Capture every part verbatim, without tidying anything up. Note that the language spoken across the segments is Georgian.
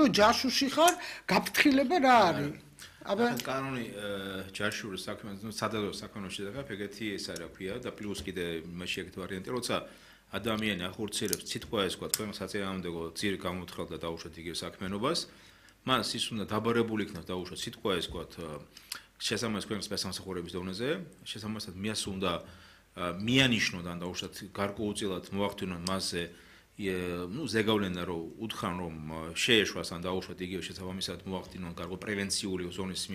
რომ ჯაშუში ხარ, გაფრთხილება რა არის? აბა კანონი ჯაშურის საქმე, სადაზვერვო საქმეში და ეგეთი ეს არა ქვია და პლუს კიდე იმაში ეგეთი ვარიანტი, როცა ადამიანი ახორციელებს სიტყვა ეს თქვა თქვენ საწინააღმდეგო ძირი გამოთხრალ და დაუშვათ იგივე საქმიანობას, მას ის უნდა დაბარებული იქნას დაუშვათ სიტყვა ეს თქვა შესაბამის ქვეყნის სპეცსამსახურების დონეზე, შესაბამისად მიას უნდა მიანიშნონ და დაუშვათ გარკვეულწილად მოახდინონ მასზე ну ზეგავლენა რომ უთხრან რომ შეეშვას ან დაუშვათ იგივე შესაბამისად მოახდინონ გარკვეულ პრევენციული ზონის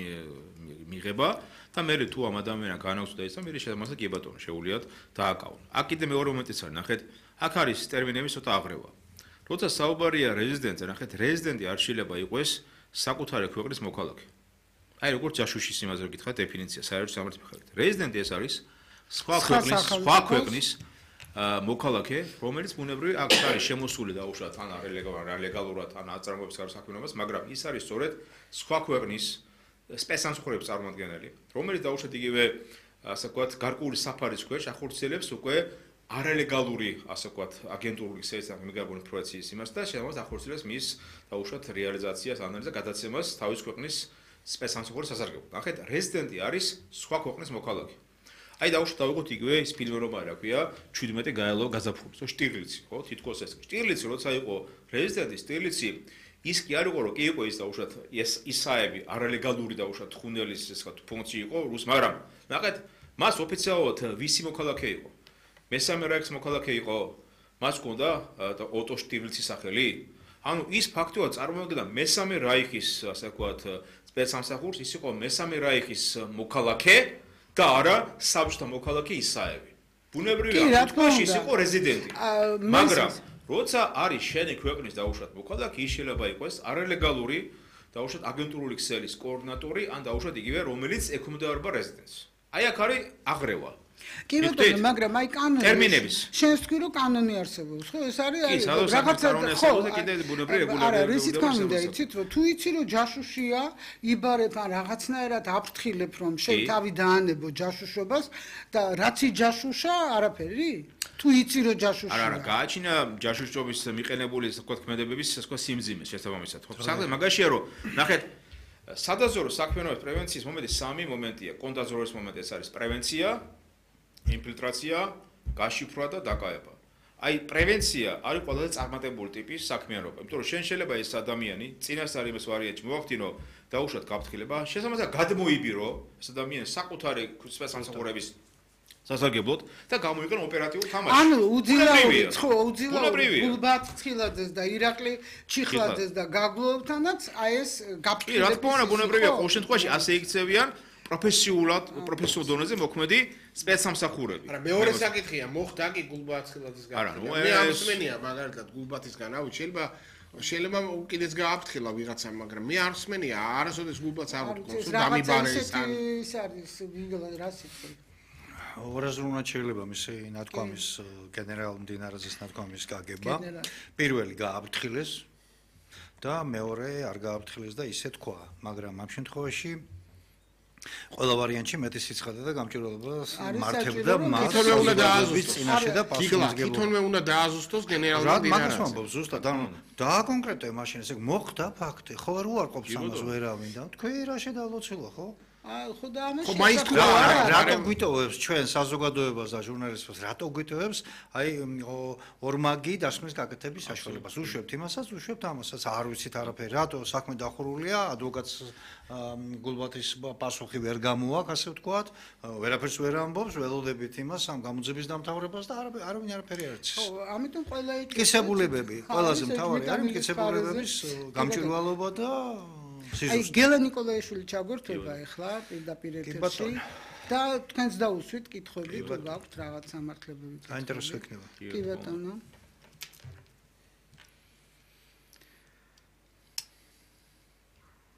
მიღება და მე თუ ამ ადამიანს განაუცდა ის და მე შესაბამისად კი ბატონო შეუულიათ დააკავონ. აქ კიდე მეორე მომენტიც არის, ნახეთ, აქ არის ტერმინები ცოტა აღრევა. როცა საუბარია რეზიდენტზე, ნახეთ, რეზიდენტი არ შეიძლება იყოს საკუთარი ქვეყნის მოქალაქე. აი როგორც ჯაშუშის იმაზე რომ გითხრათ დეფინიცია საერთო სამართლის მიხედვით. რეზიდენტი ეს არის სხვა ქვეყნის, სხვა ქვეყნის მოქალაქე, რომელიც ბუნებრივი აქ არის შემოსული დაუშვათ ან არალეგალურად ან აწარმოებს გარს საქმიანობას, მაგრამ ის არის სწორედ სხვა ქვეყნის სპეცსამსახურების წარმომადგენელი, რომელიც დაუშვათ იგივე ასე ვთქვათ გარკვეული საფარის ქვეშ ახორციელებს უკვე არალეგალური ასე ვთქვათ აგენტურული სეისმის მიგრაციის პროცესის იმას და შემოგვიყვანს ახორციელებს მის დაუშვათ რეალიზაციას, ანალიზას, გადაცემას თავის ქვეყნის სპეცსამსახურის სასარგებლოდ. ნახეთ, რეზიდენტი არის სხვა ქვეყნის მოქალაქე. აი დაუშვათ დავიღოთ იგივე ის ფილმი რომ არა ქვია ჩვიდმეტე გაელო გაზაფხულის, ხო, შტირლიცი, ხო, თითქოს ეს. შტირლიცი როცა იყო რეზიდენტი, შტირლიცი ის კი არ იყო რომ კი იყო ის დაუშვათ ეს ისაები არალეგალური დაუშვათ ხუნელის ეს ვთქვათ ფუნქცია იყო რუს, მაგრამ ნახეთ, მას ოფიციალურად ვისი მოქალაქე იყო? მესამე რაიხის მოქალაქე იყო, მას ჰქონდა ოტო შტირლიცის სახელი? ანუ ის ფაქტობრივად წარმოადგენდა მესამე რაიხის ასე ვთქვათ სპეცსამსახურს, ის იყო მესამე რაიხის მოქალაქე და არა საბჭოთა მოქალაქე ისაები. ბუნებრივია, თქოში ის იყო რეზიდენტი. მაგრამ როცა არის შენი ქვეყნის დაუშვათ მოქალაქე, ის შეიძლება იყოს არალეგალური დაუშვათ აგენტურული ქსელის კოორდინატორი ან დაუშვათ იგივე რომელიც ექვემდებარება რეზიდენტს. აი აქ არის აღრევა. კი ბატონო, მაგრამ აი კანონი ტერმინების. შენს თქვი რომ კანონი არსებობს, ხო? ეს არის აი რაღაცა ხო, კიდე ბუნებრივი რეგულირება. არა, რისით კანონია, იცით რომ თუ იცი რომ ჯაშუშია, იბარებ ან რაღაცნაირად აფრთხილებ რომ შენ თავი დაანებო ჯაშუშობას და რაც იჯაშუშა, არაფერი? თუ იცი რომ ჯაშუშია. არა, არა, გააჩინა ჯაშუშობის მიყენებული ასე ვთქვათ ქმედებების ასე ვთქვათ სიმძიმე შესაბამისად. ხო, საერთოდ მაგაშია რომ ნახეთ სადაზვერვო საქმიანობის პრევენციის მომენტი სამი მომენტია. კონდაზვერვის მომენტი ეს არის პრევენცია, ინფილტრაცია, გაშიფრვა და დაკავება. აი პრევენცია არის ყველაზე წარმატებული ტიპის საქმიანობა, იმიტომ რომ შენ შეიძლება ეს ადამიანი წინასწარ იმის ვარიანტში მოახდინო დაუშვათ გაფრთხილება, შესაბამისად გადმოიბირო ეს ადამიანი საკუთარი სპეცსამსახურების სასარგებლოდ და გამოიყენო ოპერატიულ თამაში. ანუ უძილაობით, ხო, უძილაობით გულბათხილაძეს და ირაკლი ჩიხლაძეს და გაგლოვთანაც აი ეს გაფრთხილების. რა თქმა უნდა, ბუნებრივია, ყოველ შემთხვევაში ასე იქცევიან პროფესიულად, პროფესიულ დონეზე მოქმედი სპეცსამსახურები. არა, მეორე საკითხია, მოხდა კი გულბათხილაძის გაფრთხილება. მე ამსმენია მაგალითად გულბათისგან, აუ შეიძლება შეიძლება უკიდეც გააფრთხილა ვიღაცა, მაგრამ მე არ მსმენია, არასოდეს გულბათს არ ვთქვას, რომ დამიბარეს ან ის არის ვიღაცა რა სიტყვი. ორაზრუნად შეიძლება მისი ნათქვამის გენერალ მდინარაძის ნათქვამის გაგება. პირველი გააფრთხილეს და მეორე არ გააფრთხილეს და ისე თქვა, მაგრამ ამ შემთხვევაში ყველა ვარიანტში მეტი სიცხადე და გამჭირვალებას მართებდა მას თითონვე უნდა დააზუსტოს წინაშე და პასუხისმგებლობა. თითონვე უნდა დააზუსტოს გენერალ მდინარაძე. რა მაგას ზუსტად და დააკონკრეტე მაშინ ესე მოხდა ფაქტი. ხო არ უარყოფს ამას ვერავინ და თქვი რა შედალოცილო ხო? აი ხო და ამას ხო მაინც თუ რატო გვიტოვებს ჩვენ საზოგადოებას და ჟურნალისტებს რატო გვიტოვებს აი ორმაგი დასმის გაკეთების საშუალებას უშვებთ იმასაც უშვებთ ამასაც არ ვიცით არაფერი რატო საქმე დახურულია ადვოკატს გულბათის პასუხი ვერ გამოაქვს ასე ვთქვათ ვერაფერს ვერ ამბობს ველოდებით იმას ამ გამოძების დამთავრებას და არავინ არაფერი არ იცის ხო ამიტომ ყველა იქ მტკიცებულებები ყველაზე მთავარი არის მტკიცებულებების გამჭვირვალობა და აი გელა ნიკოლაიშვილი ჩაგვერთვება ახლა პირდაპირ ეთერში და თქვენს დაუსვით კითხვები თუ გაქვთ რაღაც სამართლებრივი კითხვები. აინტერესო იქნება. კი ბატონო.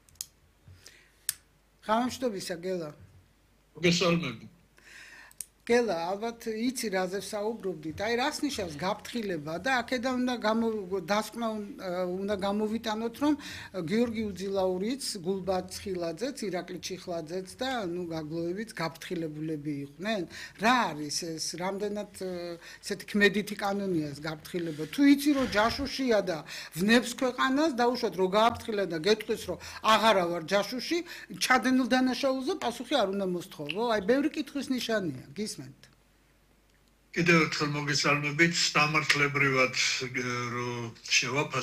გამშვიდობისა გელა. გესალმები. გელა, ალბათ იცი რაზე საუბრობდით. აი რას ნიშნავს გაფრთხილება და აქედან უნდა დასკვნა უნდა გამოვიტანოთ, რომ გიორგი უძილაურიც, გულბად ცხილაძეც, ირაკლი ჩიხლაძეც და ნუ გაგლოევიც გაფრთხილებულები იყვნენ. რა არის ეს? რამდენად ესეთი ქმედითი კანონია ეს გაფრთხილება? თუ იცი რომ ჯაშუშია და ვნებს ქვეყანას, დაუშვათ რომ გააფრთხილე და გეტყვის რომ აღარა ვარ ჯაშუში, ჩადენილ დანაშაულზე პასუხი არ უნდა მოსთხოვო. აი ბევრი კითხვის ნიშანია, გისმენთ? კიდევ ერთხელ მოგესალმებით, სამართლებრივად რომ შევაფასო